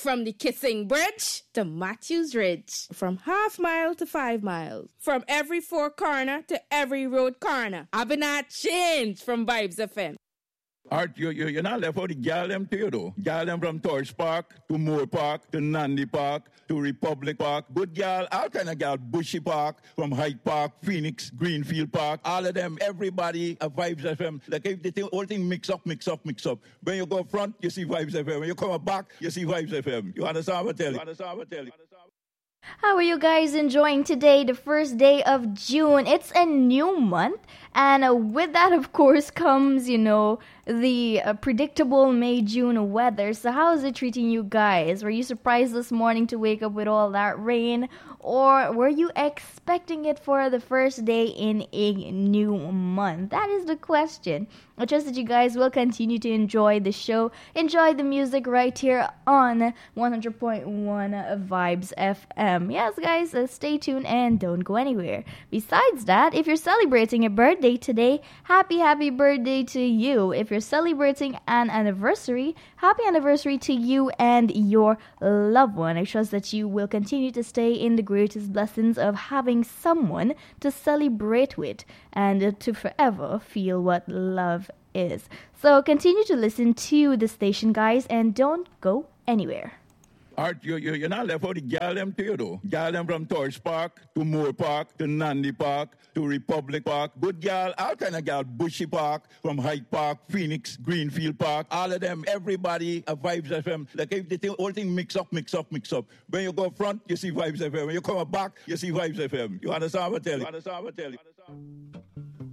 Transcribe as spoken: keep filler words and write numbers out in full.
From the Kissing Bridge to Matthews Ridge. From half mile to five miles. From every four corner to every road corner. I've been not changed from Vibes F M. Art, you, you, you're not left for the gal them too, though. Gal them from Torch Park to Moore Park to Nandi Park to Republic Park. Good gal, all kind of gal. Bushy Park, from Hyde Park, Phoenix, Greenfield Park. All of them, everybody, a Vibes F M. Like if the thing, whole thing mix up, mix up, mix up. When you go front, you see Vibes F M. When you come back, you see Vibes F M. You understand what I tell you? You understand what I tell you? How are you guys enjoying today, the first day of June? It's a new month, and uh, with that, of course, comes, you know, the uh, predictable May-June weather. So how is it treating you guys? Were you surprised this morning to wake up with all that rain? Or were you expecting it for the first day in a new month? That is the question. I trust that you guys will continue to enjoy the show. Enjoy the music right here on one hundred point one Vibes F M. Yes, guys, uh, stay tuned and don't go anywhere. Besides that, if you're celebrating a birthday today, happy, happy birthday to you. If you're celebrating an anniversary, happy anniversary to you and your loved one. I trust that you will continue to stay in the greatest blessings of having someone to celebrate with and uh, to forever feel what love is. So continue to listen to the station, guys, and don't go anywhere. Art, you, you, you're not left for the gal them too, though. Gal them from Torch Park to Moore Park to Nandi Park to Republic Park. Good gal, all kind of gal. Bushy Park, from Hyde Park, Phoenix, Greenfield Park. All of them, everybody, a Vibes F M. Like if the thing, whole thing mix up, mix up, mix up. When you go front, you see Vibes F M. When you come back, you see Vibes F M. You understand what I tell you? You understand what I tell you?